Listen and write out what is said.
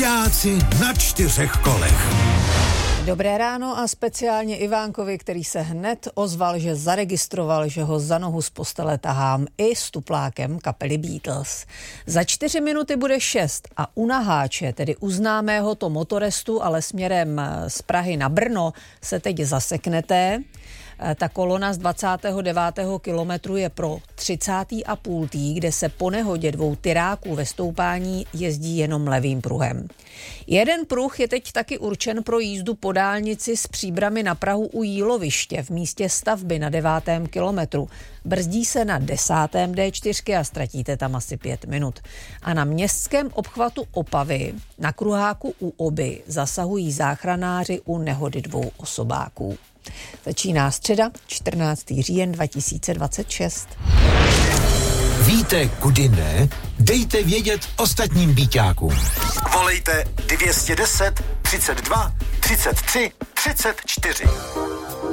Byťáci na 4 kolech. Dobré ráno a speciálně Ivánkovi, který se hned ozval, že zaregistroval, že ho za nohu z postele tahám i s tuplákem kapely Beatles. Za 4 minuty bude 6 a u Naháče, tedy u známého to motorestu, ale směrem z Prahy na Brno, se teď zaseknete. Ta kolona z 29. kilometru je pro 30,5, kde se po nehodě 2 tyráků ve stoupání jezdí jenom levým pruhem. Jeden pruh je teď taky určen pro jízdu po dálnici z Příbrami na Prahu u Jíloviště v místě stavby na 9. kilometru. Brzdí se na 10. D4 a ztratíte tam asi 5 minut. A na městském obchvatu Opavy na kruháku u Oby zasahují záchranáři u nehody 2 osobáků. Začíná středa, 14. říjen 2026. Víte, kudy ne? Dejte vědět ostatním byťákům. Volejte 210 32 33 34.